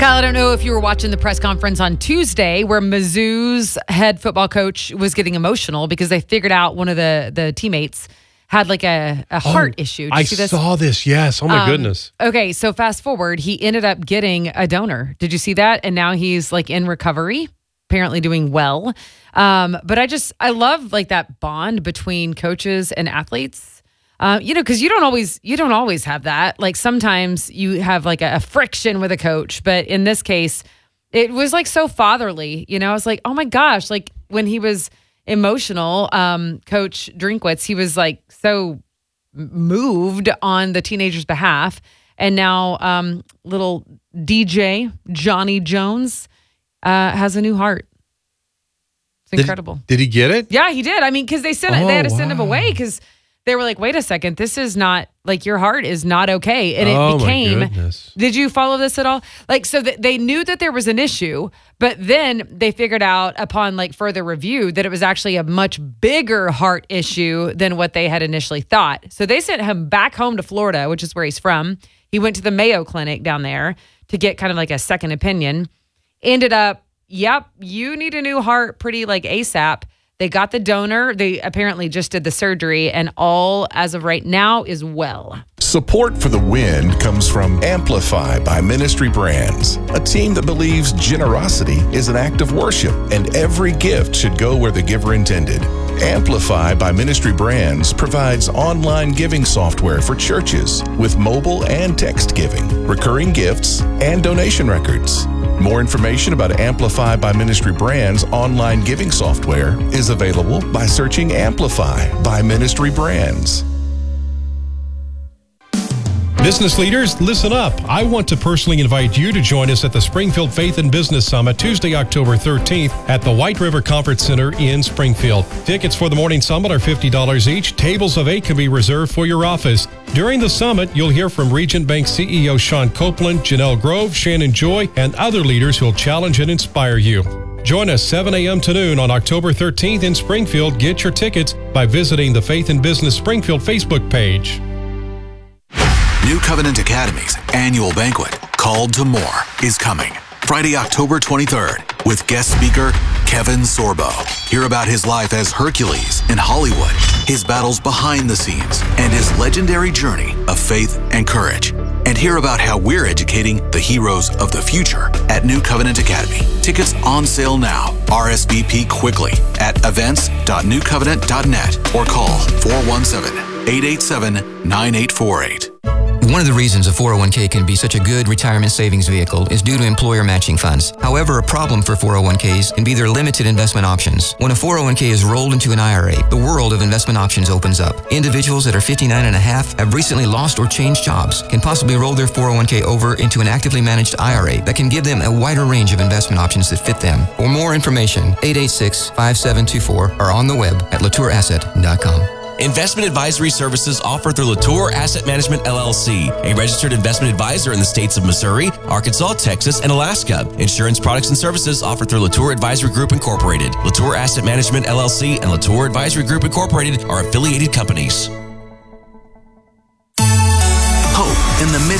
Kyle, I don't know if you were watching the press conference on Tuesday where Mizzou's head football coach was getting emotional because they figured out one of the teammates had like a heart issue. Did you see this? Saw this, yes. Oh, my goodness. Okay, so fast forward, he ended up getting a donor. Did you see that? And now he's like in recovery, apparently doing well. But I love like that bond between coaches and athletes. Because you don't always have that. Like sometimes you have like a friction with a coach, but in this case, it was like so fatherly. I was like, oh my gosh, like when he was emotional, Coach Drinkwitz, he was like so moved on the teenager's behalf, and now little DJ Johnny Jones has a new heart. It's incredible. Did he get it? Yeah, he did. I mean, because they had to send him away because they were like, wait a second, this is not, like, your heart is not okay. And it became, my goodness. Did you follow this at all? Like, so they knew that there was an issue, but then they figured out upon, like, further review that it was actually a much bigger heart issue than what they had initially thought. So they sent him back home to Florida, which is where he's from. He went to the Mayo Clinic down there to get kind of like a second opinion. Ended up, yep, you need a new heart pretty, like, ASAP. They got the donor. They apparently just did the surgery, and all, as of right now, is well. Support for The Win comes from Amplify by Ministry Brands, a team that believes generosity is an act of worship, and every gift should go where the giver intended. Amplify by Ministry Brands provides online giving software for churches with mobile and text giving, recurring gifts, and donation records. More information about Amplify by Ministry Brands' online giving software is available by searching Amplify by Ministry Brands. Business leaders, listen up. I want to personally invite you to join us at the Springfield Faith and Business Summit Tuesday, October 13th at the White River Conference Center in Springfield. Tickets for the morning summit are $50 each. Tables of 8 can be reserved for your office. During the summit, you'll hear from Region Bank CEO Sean Copeland, Janelle Grove, Shannon Joy, and other leaders who'll challenge and inspire you. Join us 7 a.m. to noon on October 13th in Springfield. Get your tickets by visiting the Faith and Business Springfield Facebook page. New Covenant Academy's annual banquet, Called to More, is coming Friday, October 23rd, with guest speaker Kevin Sorbo. Hear about his life as Hercules in Hollywood, his battles behind the scenes, and his legendary journey of faith and courage. And hear about how we're educating the heroes of the future at New Covenant Academy. Tickets on sale now. RSVP quickly at events.newcovenant.net or call 417-887-9848. One of the reasons a 401k can be such a good retirement savings vehicle is due to employer matching funds. However, a problem for 401ks can be their limited investment options. When a 401k is rolled into an IRA, the world of investment options opens up. Individuals that are 59 and a half, have recently lost or changed jobs, can possibly roll their 401k over into an actively managed IRA that can give them a wider range of investment options that fit them. For more information, 886-5724 or on the web at latourasset.com. Investment advisory services offered through Latour Asset Management, LLC, a registered investment advisor in the states of Missouri, Arkansas, Texas, and Alaska. Insurance products and services offered through Latour Advisory Group, Incorporated. Latour Asset Management, LLC, and Latour Advisory Group, Incorporated are affiliated companies.